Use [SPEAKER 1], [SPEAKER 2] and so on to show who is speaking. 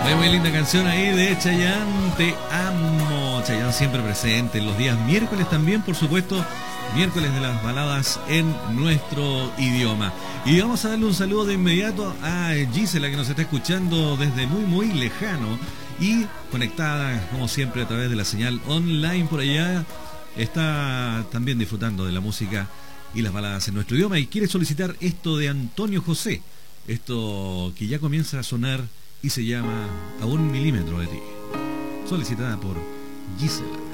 [SPEAKER 1] Muy linda canción ahí de Chayanne, Te amo. Chayanne siempre presente en los días miércoles también, por supuesto, miércoles de las baladas en nuestro idioma. Y vamos a darle un saludo de inmediato a Gisela, que nos está escuchando desde muy lejano y conectada como siempre a través de la señal online por allá. Está también disfrutando de la música y las baladas en nuestro idioma y quiere solicitar esto de Antonio José, esto que ya comienza a sonar y se llama A un milímetro de ti, solicitada por Gisela.